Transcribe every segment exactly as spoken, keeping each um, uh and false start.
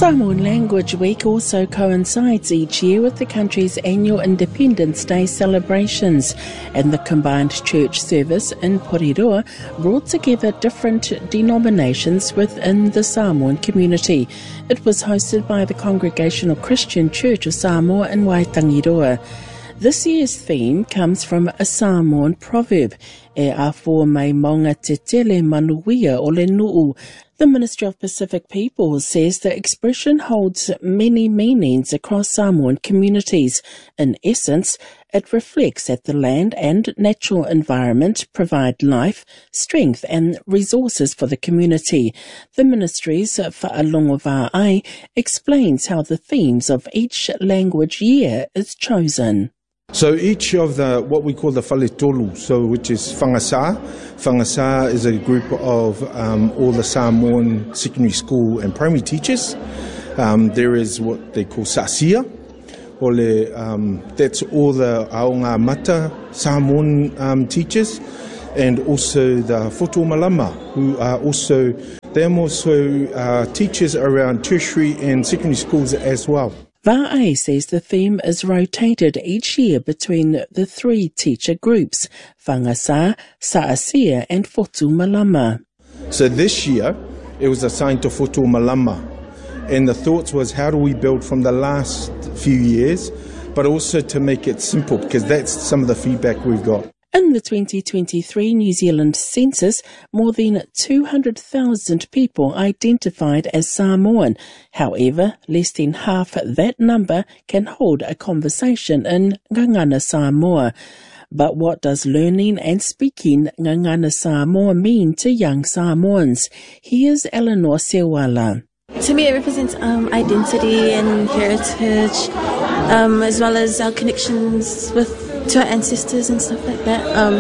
Samoan Language Week also coincides each year with the country's annual Independence Day celebrations, and the combined church service in Porirua brought together different denominations within the Samoan community. It was hosted by the Congregational Christian Church of Samoa in Waitangiroa. This year's theme comes from a Samoan proverb, e afo mai maunga te tele manuia o le nuu. The Ministry of Pacific Peoples says the expression holds many meanings across Samoan communities. In essence, it reflects that the land and natural environment provide life, strength and resources for the community. The Ministry's Whaalongo Va'ai explains how the themes of each language year is chosen. So each of the, what we call the Whaletolu, so which is Whangasa. Whangasa is a group of um, all the Samoan secondary school and primary teachers. Um, there is what they call Sa'asia. Ole, um, that's all the Aonga Mata Samoan um, teachers. And also the Foto Malama, who are also, they're also uh, teachers around tertiary and secondary schools as well. Va'ai says the theme is rotated each year between the three teacher groups, Whangasa, Sa'asia and Foto Malama. So this year, it was assigned to Foto Malama. And the thoughts was, how do we build from the last few years, but also to make it simple, because that's some of the feedback we've got. In the twenty twenty-three New Zealand census, more than two hundred thousand people identified as Samoan. However, less than half that number can hold a conversation in Ngangana Samoa. But what does learning and speaking Ngangana Samoa mean to young Samoans? Here's Eleanor Sewala. To me, it represents um, identity and heritage, um, as well as our connections with to our ancestors and stuff like that. Um,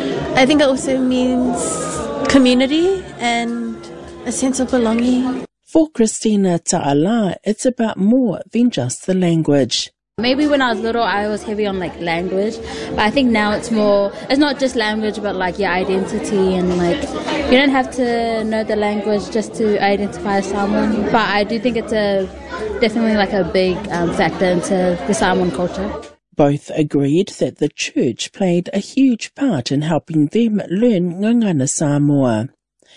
I think it also means community and a sense of belonging. For Christina Ta'ala, it's about more than just the language. Maybe when I was little, I was heavy on like language, but I think now it's more, it's not just language, but like your identity, and like you don't have to know the language just to identify as Samoan. But I do think it's a definitely like a big um, factor into the Samoan culture. Both agreed that the church played a huge part in helping them learn Ngangana Samoa.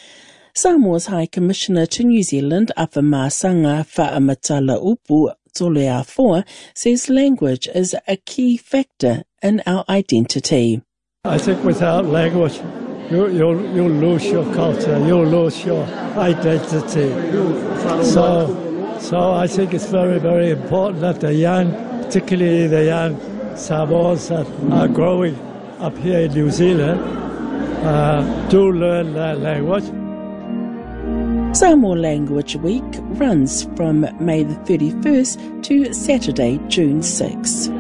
Samoa's High Commissioner to New Zealand, Afamasanga Fa'amatala Upu Toleafoa, says language is a key factor in our identity. I think without language, you, you'll, you'll lose your culture, you'll lose your identity. So, so I think it's very, very important that the young, particularly the young Samoans that are growing up here in New Zealand, uh, do learn that language. Samoa Language Week runs from May the thirty-first to Saturday, June sixth.